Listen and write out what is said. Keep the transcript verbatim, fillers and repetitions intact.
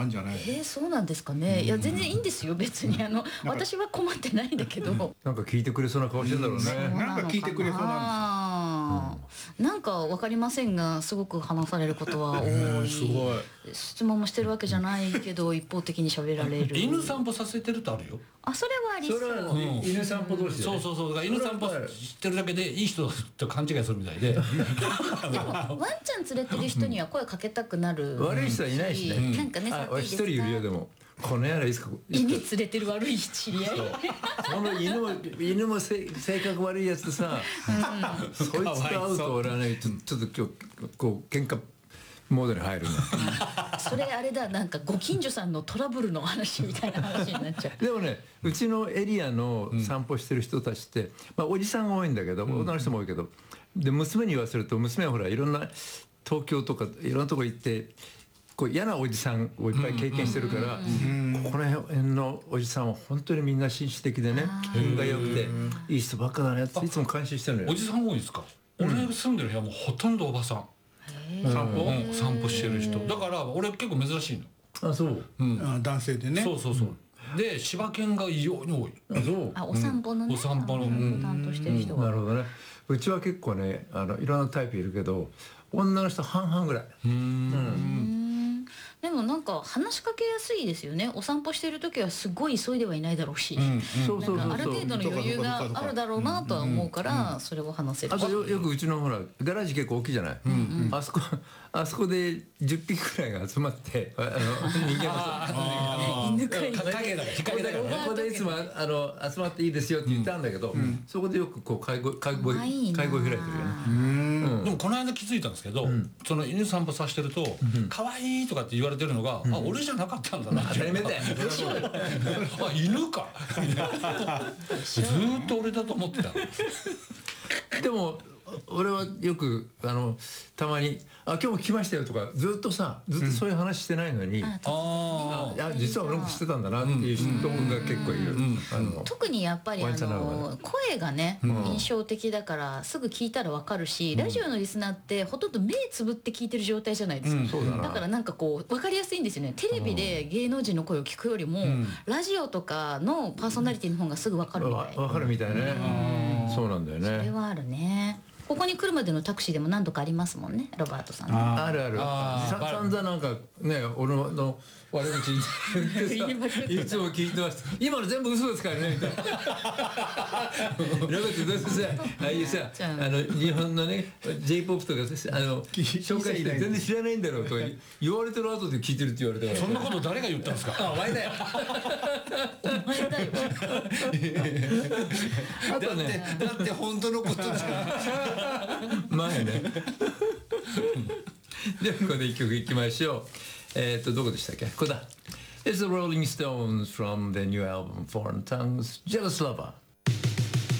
あるんじゃない？ えー、そうなんですかね。いや全然いいんですよ別に。あの私は困ってないんだけど、 なんか聞いてくれそうな顔してんだろうね。 なんか聞いてくれそうなんですよ。なんか分かりませんがすごく話されることは多い。 すごい。 質問もしてるわけじゃないけど一方的に喋られる。 犬散歩させてるとあるよ。 あ、それはありそう。 それは犬散歩同士で、 そうそうそう。だから犬散歩してるだけでいい人と勘違いするみたいで。 でもワンちゃん連れてる人には声かけたくなる。 悪い人はいないしね。 なんかね、 あ、一人いるよ。でもこの野郎いつか犬連れてる悪い知り合い。 その犬も犬もせ性格悪いやつでさ、そいつと会うと俺はねちょちょっと今日こう喧嘩モードに入るね。 それあれだ、なんかご近所さんのトラブルの話みたいな話になっちゃう。 でもね、うちのエリアの散歩してる人たちって、まあおじさんが多いんだけど、女の人も多いけど、で娘に言わせると、娘はほらいろんな東京とかいろんなとこ行ってこう嫌なおじさんをいっぱい経験してるから、ここら辺のおじさんは本当にみんな紳士的でね、品が良くていい人ばっかだねっていつも感心してるのよ。 おじさん多いですか？俺住んでる部屋もほとんどおばさん。散歩、うん、散歩してる人だから俺結構珍しいの。 あ、そう、 うん、あ男性でね。 そうそうそう、うん、で柴犬が異様に多い。 あ、そう、 あ、お散歩のね、 お散歩の担当してる人が。 なるほどね。うちは結構ね、あのいろんなタイプいるけど女の人半々ぐらい。 うん、うんでもなんか話しかけやすいですよね。お散歩してる時はすごい急いではいないだろうし、なんかある程度の余裕があるだろうなとは思うからそれを話せる。 あと よ, よくうちのほらガラージ結構大きいじゃない、うんうん、あそこあそこでじゅっぴきくらいが集まってあの人間も犬飼い影だ日陰だからね。 ここでいつもあの集まっていいですよって言ったんだけど、うん、そこでよくこう会合会合会合開いてるよね。 でもこの間気づいたんですけど、うん、その犬散歩させてると可愛いとかって言われてるのが、うん、あ、俺じゃなかったんだなって。当たり前だよ。あ、犬か。ずーっと俺だと思ってた。 でも俺はよくあのたまに「あ、今日も来ましたよ」とかずっとさずっとそういう話してないのに、うん、ああ、いや実は俺もしてたんだなっていう人が結構いる。 特にやっぱりあの声がね、うん、印象的だからすぐ聞いたら分かるし、うん、ラジオのリスナーってほとんど目つぶって聞いてる状態じゃないですか、うん、だ, だからなんかこう分かりやすいんですよね。テレビで芸能人の声を聞くよりも、うん、ラジオとかのパーソナリティの方がすぐ分かるみたい。 分かるみたいね、うん、そうなんだよね。 それはあるね。ここに来るまでのタクシーでも何度かありますもんね、ロバートさん。 あ, あるある。さんざんなんかね、俺の悪口言ってさいつも聞いてます。今の全部嘘ですからね。ロバートどうせさ、ああいうさ、あの日本のね ジェイポップ とかあの紹介して全然知らないんだろうとか言われてる後で聞いてるって言われてから。 そんなこと誰が言ったんですか？ あ、お前だよ。 お前だよ。 あとね、 だって本当のことじゃん。 前ね。ではここで一曲いきましょう。えっとどこでしたっけ？ここだ。It's the Rolling Stones from the new album Foreign Tongues, Jealous Lover.